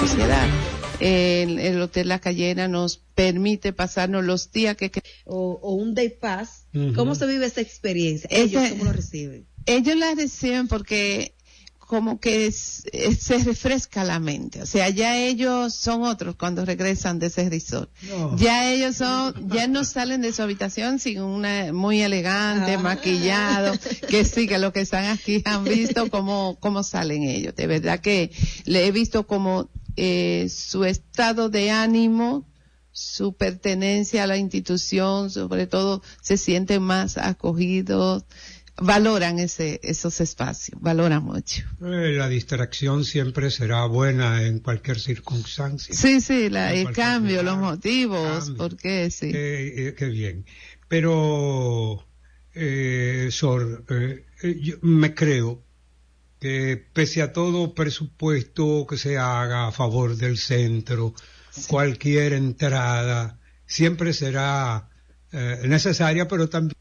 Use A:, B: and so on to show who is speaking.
A: sociedad. El Hotel La Cayena nos permite pasarnos los días
B: o un day pass. ¿Cómo se vive esa experiencia? ¿Ellos cómo lo reciben?
A: Ellos la reciben porque como que se refresca la mente. O sea, ya ellos son otros cuando regresan de ese resort. No. Ya ellos ya no salen de su habitación sin una muy elegante, maquillado, que sí, que los que están aquí han visto cómo salen ellos. De verdad que le he visto como su estado de ánimo, su pertenencia a la institución, sobre todo se sienten más acogidos, valoran esos espacios, valoran mucho.
C: La distracción siempre será buena en cualquier circunstancia.
A: Sí, el cambio, los motivos, ¿por qué? Sí.
C: Qué bien. Pero, Sor, yo me creo que pese a todo presupuesto que se haga a favor del centro, cualquier entrada siempre será necesaria, pero también